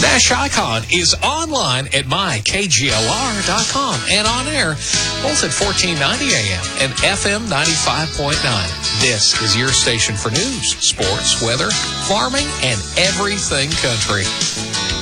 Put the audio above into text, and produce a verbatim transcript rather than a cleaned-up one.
Nash Icon is online at my K G L R dot com and on air both at fourteen ninety A M and F M ninety-five point nine. This is your station for news, sports, weather, farming, and everything country.